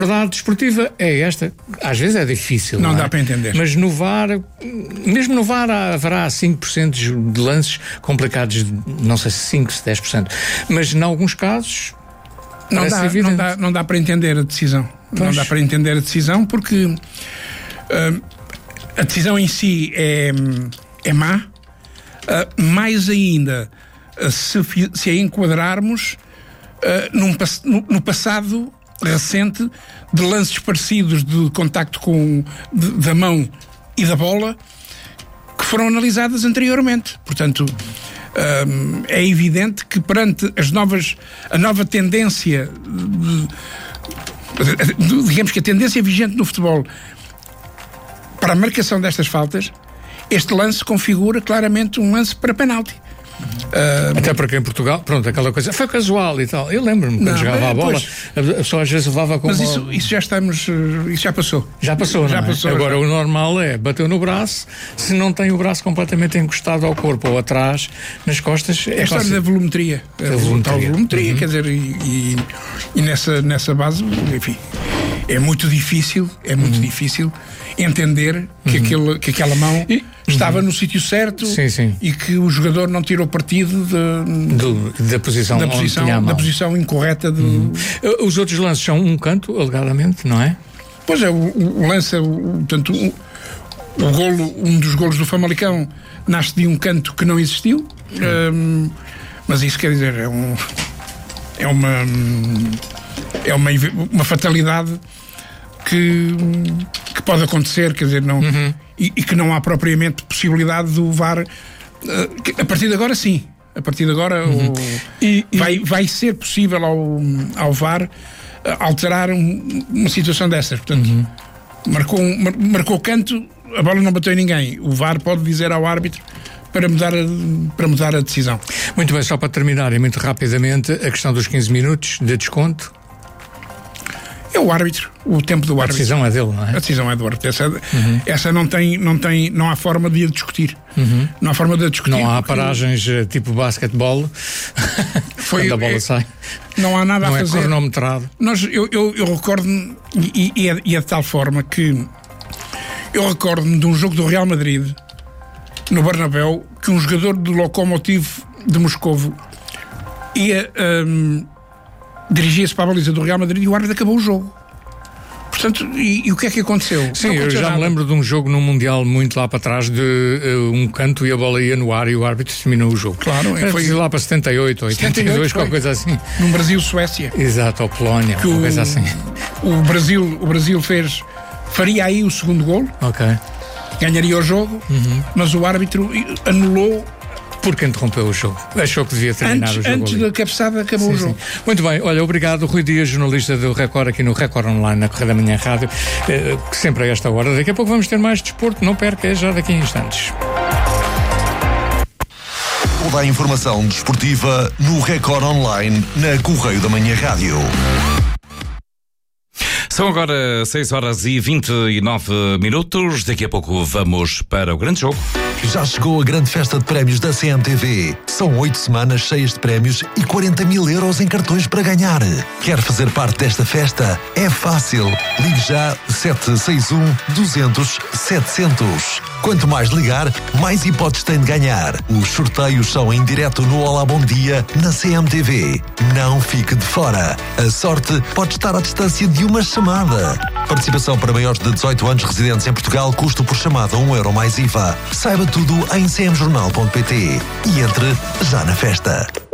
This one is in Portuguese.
A verdade desportiva é esta. Às vezes é difícil. Não dá para entender. Mas no VAR, mesmo no VAR, haverá 5% de lances complicados, não sei se 5%, se 10%. Mas em alguns casos. Não dá para entender a decisão. Pois. Não dá para entender a decisão porque a decisão em si é má. Mais ainda, se a enquadrarmos no passado recente de lances parecidos de contacto da mão e da bola que foram analisadas anteriormente. Portanto, é evidente que perante a nova tendência, digamos que a tendência vigente no futebol para a marcação destas faltas, este lance configura claramente um lance para penalti. Até porque em Portugal, pronto, aquela coisa foi casual e tal. Eu lembro-me quando jogava a bola, a pessoa às vezes levava como. Mas isso já passou. Já passou, já não é? Passou. Agora o normal é bateu no braço, se não tem o braço completamente encostado ao corpo ou atrás, nas costas. É a história da volumetria. Volumetria, quer dizer, e nessa base, enfim, é muito difícil entender que aquela mão estava no sítio certo. Sim. E que o jogador não tirou partido da posição incorreta. Os outros lances são um canto, alegadamente, não é? Pois é, o lance, portanto, um dos golos do Famalicão nasce de um canto que não existiu, mas isso quer dizer, é uma fatalidade que pode acontecer, quer dizer, não, e que não há propriamente possibilidade do VAR. A partir de agora, sim. A partir de agora vai ser possível ao VAR alterar uma situação dessas. Portanto, marcou canto, a bola não bateu em ninguém. O VAR pode dizer ao árbitro para mudar a decisão. Muito bem, só para terminar, e muito rapidamente, a questão dos 15 minutos de desconto. É o árbitro, o tempo do árbitro. A decisão é dele, não é? A decisão é do árbitro. Essa não há forma de a discutir. Não há forma de a discutir. Não há paragens tipo basquetebol, quando a bola sai. Não há nada a fazer. Não é cronometrado. Eu recordo-me, e é de tal forma que eu recordo-me de um jogo do Real Madrid, no Bernabéu, que um jogador do Lokomotiv de Moscovo dirigia-se para a baliza do Real Madrid e o árbitro acabou o jogo. Portanto, e o que é que aconteceu? Sim, eu já me lembro de um jogo no Mundial muito lá para trás de um canto e a bola ia no ar e o árbitro terminou o jogo. Claro, foi lá para 78, 82, qualquer coisa assim. Num Brasil-Suécia. Exato, ou Polónia, qualquer coisa assim. O Brasil faria aí o segundo golo. Ok. Ganharia o jogo, mas o árbitro anulou. Porque interrompeu o jogo. Achou que devia terminar o jogo. Antes da cabeçada acabou o jogo. Muito bem, olha, obrigado. Rui Dias, jornalista do Record, aqui no Record Online, na Correio da Manhã Rádio, que sempre a esta hora. Daqui a pouco vamos ter mais desporto, não perca, é já daqui a instantes. Toda a informação desportiva no Record Online, na Correio da Manhã Rádio. São agora 6h29. Daqui a pouco vamos para o grande jogo. Já chegou a grande festa de prémios da CMTV. São 8 semanas cheias de prémios e 40 mil euros em cartões para ganhar. Quer fazer parte desta festa? É fácil. Ligue já 761 200 700. Quanto mais ligar, mais hipóteses tem de ganhar. Os sorteios são em direto no Olá Bom Dia na CMTV. Não fique de fora. A sorte pode estar à distância de uma chamada. Participação para maiores de 18 anos residentes em Portugal, custo por chamada €1 mais IVA. Saiba tudo em cmjornal.pt e entre já na festa.